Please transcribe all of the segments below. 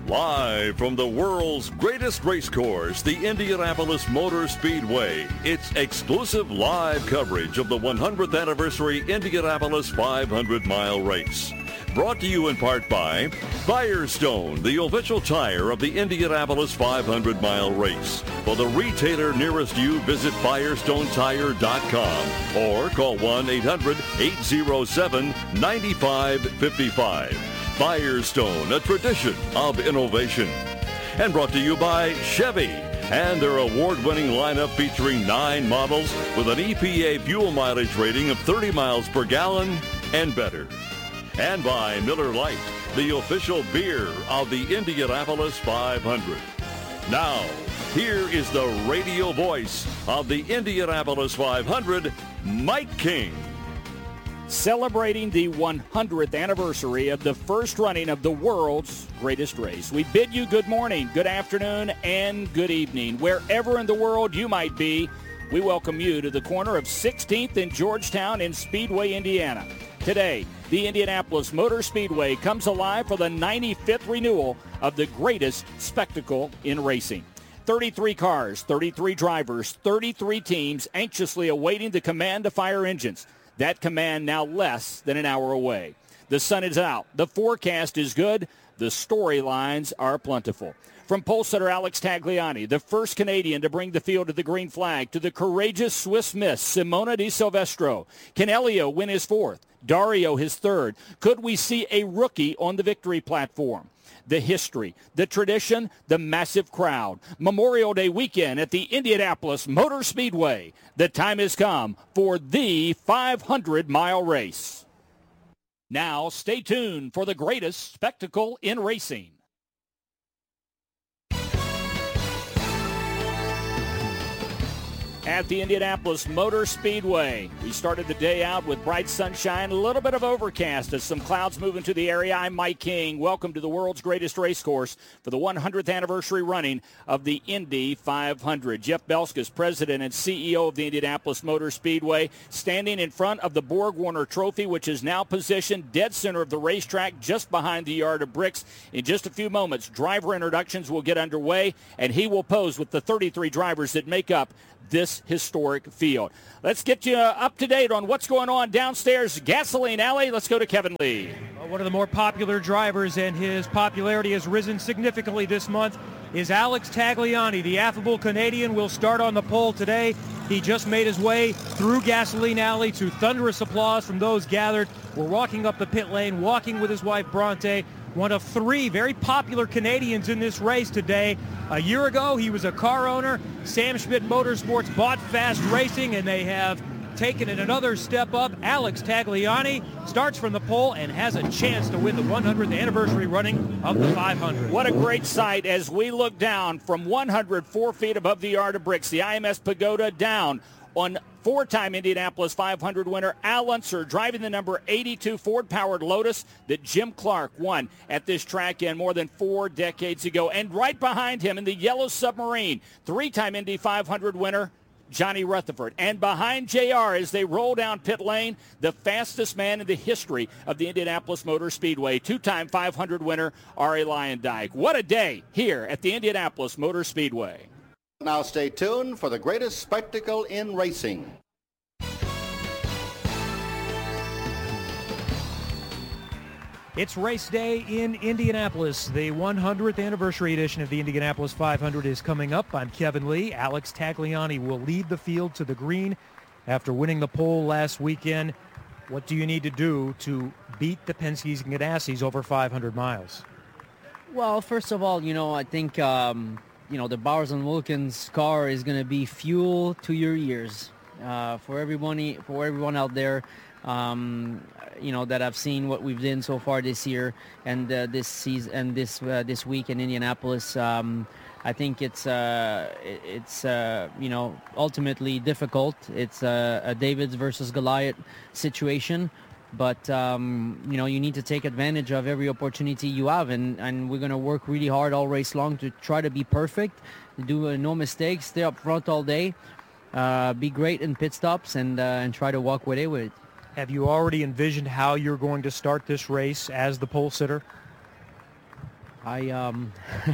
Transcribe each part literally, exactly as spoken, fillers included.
Live from the world's greatest race course, the Indianapolis Motor Speedway, it's exclusive live coverage of the one hundredth anniversary Indianapolis five hundred mile race. Brought to you in part by Firestone, the official tire of the Indianapolis five hundred mile race. For the retailer nearest you, visit firestone tire dot com or call one eight hundred eight oh seven nine five five five. Firestone, a tradition of innovation. And brought to you by Chevy and their award-winning lineup featuring nine models with an E P A fuel mileage rating of thirty miles per gallon and better. And by Miller Lite, the official beer of the Indianapolis five hundred. Now, here is the radio voice of the Indianapolis five hundred, Mike King. Celebrating the one hundredth anniversary of the first running of the world's greatest race. We bid you good morning, good afternoon, and good evening. Wherever in the world you might be, we welcome you to the corner of sixteenth and Georgetown in Speedway, Indiana. Today, the Indianapolis Motor Speedway comes alive for the ninety-fifth renewal of the greatest spectacle in racing. thirty-three cars, thirty-three drivers, thirty-three teams anxiously awaiting the command to fire engines. That command now less than an hour away. The sun is out. The forecast is good. The storylines are plentiful. From pole sitter Alex Tagliani, the first Canadian to bring the field to the green flag, to the courageous Swiss miss Simona Di Silvestro. Can Elio win his fourth? Dario his third? Could we see a rookie on the victory platform? The history, the tradition, the massive crowd. Memorial Day weekend at the Indianapolis Motor Speedway. The time has come for the five hundred mile race. Now, stay tuned for the greatest spectacle in racing. At the Indianapolis Motor Speedway, we started the day out with bright sunshine, a little bit of overcast as some clouds move into the area. I'm Mike King. Welcome to the world's greatest race course for the one hundredth anniversary running of the Indy five hundred. Jeff Belskis, president and C E O of the Indianapolis Motor Speedway, standing in front of the Borg Warner Trophy, which is now positioned dead center of the racetrack, just behind the yard of bricks. In just a few moments, driver introductions will get underway, and he will pose with the thirty-three drivers that make up this historic field. Let's get you uh, up to date on what's going on downstairs Gasoline Alley. Let's go to Kevin Lee. Well, one of the more popular drivers, and his popularity has risen significantly this month, is Alex Tagliani. The affable Canadian will start on the pole today. He just made his way through Gasoline Alley to thunderous applause from those gathered. We're walking up the pit lane, walking with his wife Bronte, one of three very popular Canadians in this race today. A year ago, he was a car owner. Sam Schmidt Motorsports bought Fast Racing, and they have taken it another step up. Alex Tagliani starts from the pole and has a chance to win the one hundredth anniversary running of the five hundred. What a great sight as we look down from one hundred four feet above the yard of bricks. The I M S Pagoda down on four-time Indianapolis five hundred winner Al Unser driving the number eighty-two Ford-powered Lotus that Jim Clark won at this track in more than four decades ago. And right behind him in the yellow Submarine, three-time Indy five hundred winner Johnny Rutherford. And behind J R as they roll down pit lane, the fastest man in the history of the Indianapolis Motor Speedway, two-time five hundred winner Arie Luyendyk. What a day here at the Indianapolis Motor Speedway. Now stay tuned for the greatest spectacle in racing. It's race day in Indianapolis. The one hundredth anniversary edition of the Indianapolis five hundred is coming up. I'm Kevin Lee. Alex Tagliani will lead the field to the green after winning the pole last weekend. What do you need to do to beat the Penske's and Ganassis over five hundred miles? Well, first of all, you know, I think... Um you know, the Bowers and Wilkins car is going to be fuel to your ears uh, for everyone, for everyone out there, um, you know, that I've seen what we've done so far this year and uh, this season and this uh, this week in Indianapolis. Um, I think it's uh, it's uh, you know, ultimately difficult. It's uh, a Davids versus Goliath situation. But, um, you know, you need to take advantage of every opportunity you have, and, and we're going to work really hard all race long to try to be perfect, do uh, no mistakes, stay up front all day, uh, be great in pit stops, and, uh, and try to walk away with it. Have you already envisioned how you're going to start this race as the pole sitter? I um,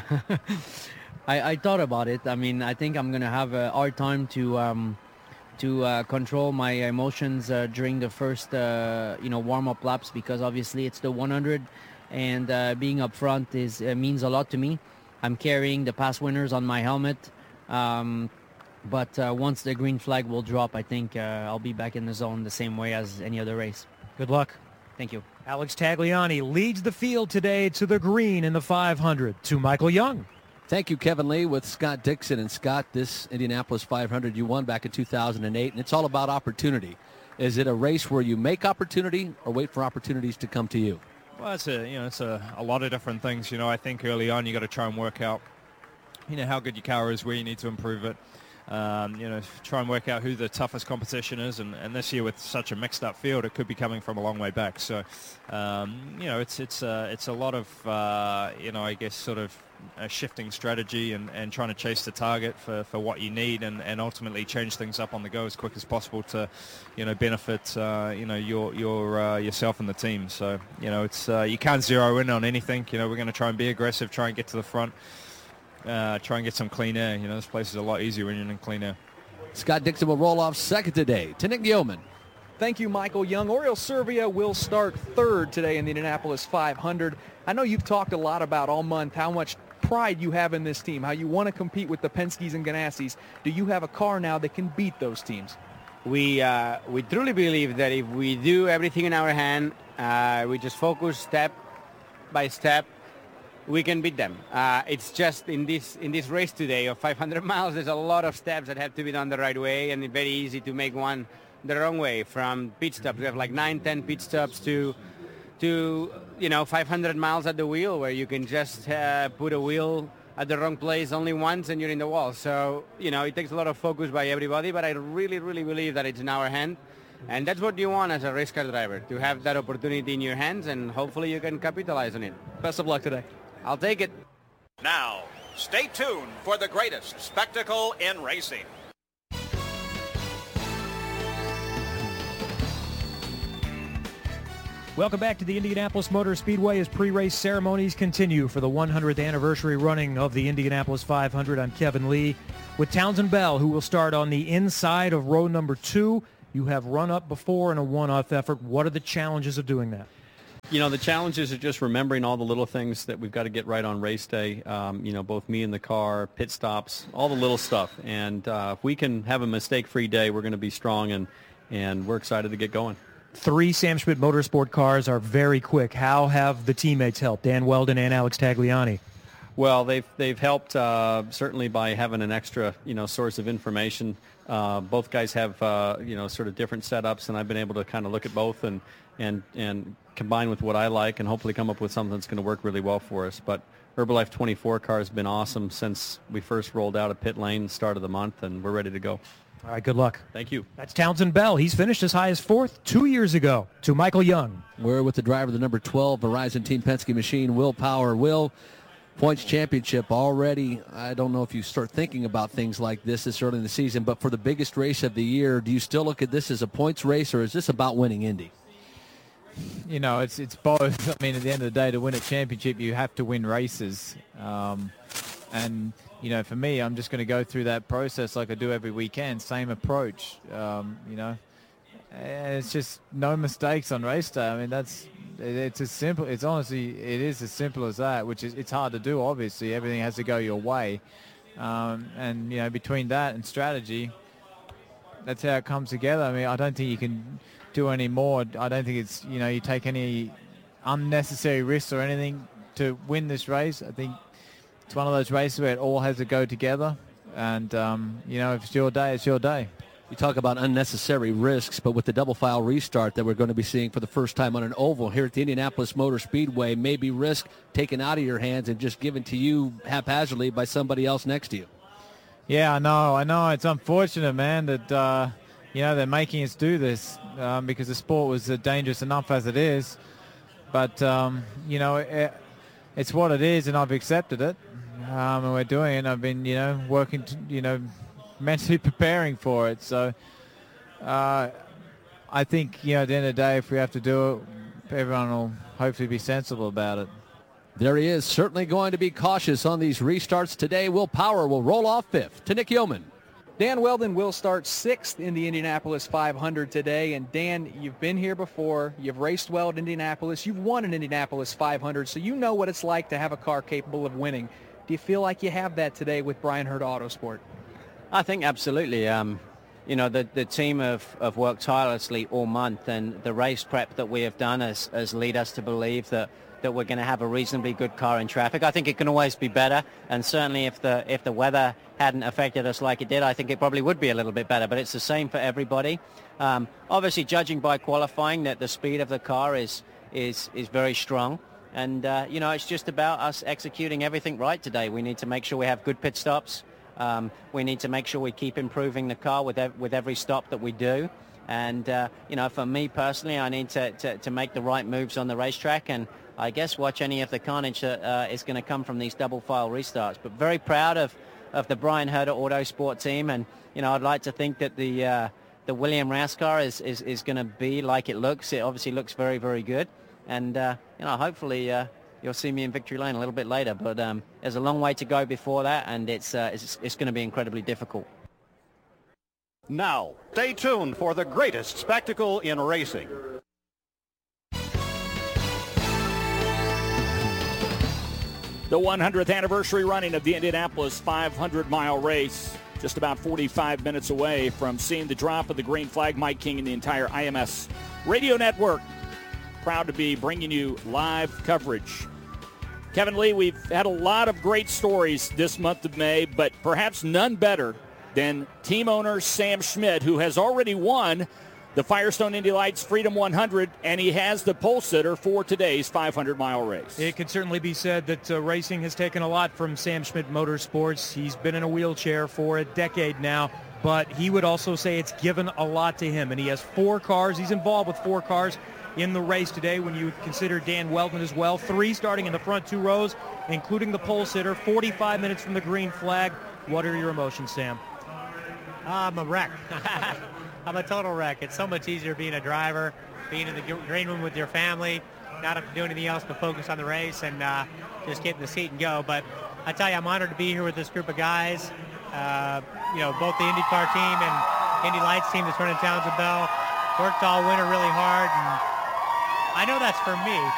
I, I thought about it. I mean, I think I'm gonna have a hard time to um, to uh, control my emotions uh, during the first uh, you know warm-up laps, because obviously it's the one hundred, and uh, being up front is uh, means a lot to me. I'm carrying the past winners on my helmet, um, but uh, once the green flag will drop, I think uh, I'll be back in the zone the same way as any other race. Good luck. Thank you. Alex Tagliani leads the field today to the green in the five hundred. To Michael Young. Thank you, Kevin Lee, with Scott Dixon. And Scott, this Indianapolis five hundred you won back in two thousand eight, and it's all about opportunity. Is it a race where you make opportunity or wait for opportunities to come to you? Well, it's a you know it's a, a lot of different things. You know, I think early on you got to try and work out, you know, how good your car is, where you need to improve it. Um, you know, try and work out who the toughest competition is, and, and this year with such a mixed-up field, it could be coming from a long way back. So, um, you know, it's it's uh, it's a lot of uh, you know, I guess sort of a shifting strategy and, and trying to chase the target for, for what you need, and, and ultimately change things up on the go as quick as possible to, you know, benefit uh, you know your your uh, yourself and the team. So, you know, it's uh, you can't zero in on anything. You know, we're going to try and be aggressive, try and get to the front. Uh, try and get some clean air. You know, this place is a lot easier when you're in clean air. Scott Dixon will roll off second today. To Nick Yeoman. Thank you, Michael Young. Oriol Servia will start third today in the Indianapolis five hundred. I know you've talked a lot about all month how much pride you have in this team, how you want to compete with the Penske's and Ganassi's. Do you have a car now that can beat those teams? We uh, we truly believe that if we do everything in our hand, uh, we just focus step by step, we can beat them. Uh, it's just in this in this race today of five hundred miles, there's a lot of steps that have to be done the right way, and it's very easy to make one the wrong way. From pit stops, we have like nine, ten pit stops to, to you know, five hundred miles at the wheel, where you can just uh, put a wheel at the wrong place only once and you're in the wall. So, you know, it takes a lot of focus by everybody, but I really, really believe that it's in our hand. And that's what you want as a race car driver, to have that opportunity in your hands, and hopefully you can capitalize on it. Best of luck today. I'll take it. Now, stay tuned for the greatest spectacle in racing. Welcome back to the Indianapolis Motor Speedway as pre-race ceremonies continue for the one hundredth anniversary running of the Indianapolis five hundred. I'm Kevin Lee with Townsend Bell, who will start on the inside of row number two. You have run up before in a one-off effort. What are the challenges of doing that? You know, the challenges are just remembering all the little things that we've got to get right on race day. Um, you know, both me and the car, pit stops, all the little stuff. And uh, if we can have a mistake-free day, we're going to be strong, and, and we're excited to get going. Three Sam Schmidt Motorsport cars are very quick. How have the teammates helped, Dan Weldon and Alex Tagliani? Well, they've they've helped uh, certainly by having an extra, you know, source of information. Uh, both guys have, uh, you know, sort of different setups, and I've been able to kind of look at both and and and combine with what I like, and hopefully come up with something that's going to work really well for us. But Herbalife twenty-four car has been awesome since we first rolled out at pit lane start of the month, and we're ready to go. All right, good luck. Thank you. That's Townsend Bell. He's finished as high as fourth two years ago. To Michael Young. We're with the driver of the number twelve Verizon Team Penske machine, Will Power. Will, points championship already. I don't know if you start thinking about things like this this early in the season, but for the biggest race of the year, do you still look at this as a points race, or is this about winning Indy? You know, it's it's both. I mean, at the end of the day, to win a championship, you have to win races. Um, and, you know, for me, I'm just going to go through that process like I do every weekend, same approach, um, you know. And it's just no mistakes on race day. I mean, that's it's as simple. It's honestly, it is as simple as that, which is it's hard to do, obviously. Everything has to go your way. Um, and, you know, between that and strategy, that's how it comes together. I mean, I don't think you can do any more. I don't think it's, you know, you take any unnecessary risks or anything to win this race. I think it's one of those races where it all has to go together. And, um, you know, if it's your day, it's your day. You talk about unnecessary risks, but with the double file restart that we're going to be seeing for the first time on an oval here at the Indianapolis Motor Speedway, maybe risk taken out of your hands and just given to you haphazardly by somebody else next to you. Yeah, I know. I know. It's unfortunate, man, that, uh, you know, they're making us do this um, because the sport was uh, dangerous enough as it is. But, um, you know, it, it's what it is, and I've accepted it. Um, and we're doing it. I've been, you know, working, to, you know, mentally preparing for it. So uh, I think, you know, at the end of the day, if we have to do it, everyone will hopefully be sensible about it. There he is, certainly going to be cautious on these restarts today. Will Power will roll off fifth to Nick Yeoman. Dan Wheldon will start sixth in the Indianapolis five hundred today. And Dan, you've been here before. You've raced well at Indianapolis. You've won an Indianapolis five hundred, so you know what it's like to have a car capable of winning. Do you feel like you have that today with Bryan Herta Autosport? I think absolutely. Um, you know, the, the team have, have worked tirelessly all month, and the race prep that we have done has, has led us to believe that that we're going to have a reasonably good car in traffic. I think it can always be better, and certainly if the if the weather hadn't affected us like it did, I think it probably would be a little bit better, but it's the same for everybody. Um, obviously, judging by qualifying, that the speed of the car is is is very strong, and uh, you know, it's just about us executing everything right today. We need to make sure we have good pit stops. Um, we need to make sure we keep improving the car with ev- with every stop that we do. And, uh, you know, for me personally, I need to, to, to make the right moves on the racetrack, and I guess watch any of the carnage that uh, is going to come from these double file restarts. But very proud of, of the Bryan Herta Autosport team, and, you know, I'd like to think that the uh, the William Ras car is, is, is going to be like it looks. It obviously looks very, very good. And, uh, you know, hopefully uh, you'll see me in victory lane a little bit later. But um, there's a long way to go before that, and it's, uh, it's, it's going to be incredibly difficult. Now, stay tuned for the greatest spectacle in racing. The one hundredth anniversary running of the Indianapolis five hundred mile race. Just about forty-five minutes away from seeing the drop of the green flag. Mike King and the entire I M S Radio Network. Proud to be bringing you live coverage. Kevin Lee, we've had a lot of great stories this month of May, but perhaps none better than team owner Sam Schmidt, who has already won the Firestone Indy Lights Freedom one hundred, and he has the pole sitter for today's five hundred mile race. It could certainly be said that uh, racing has taken a lot from Sam Schmidt Motorsports. He's been in a wheelchair for a decade now, but he would also say it's given a lot to him, and he has four cars. He's involved with four cars in the race today when you consider Dan Wheldon as well. Three starting in the front two rows, including the pole sitter, forty-five minutes from the green flag. What are your emotions, Sam? I'm a wreck. I'm a total wreck. It's so much easier being a driver, being in the green room with your family, not have to do anything else but focus on the race and uh, just get in the seat and go. But I tell you, I'm honored to be here with this group of guys. Uh, you know, both the IndyCar team and Indy Lights team that's running Townsend Bell worked all winter really hard, and I know that's for me.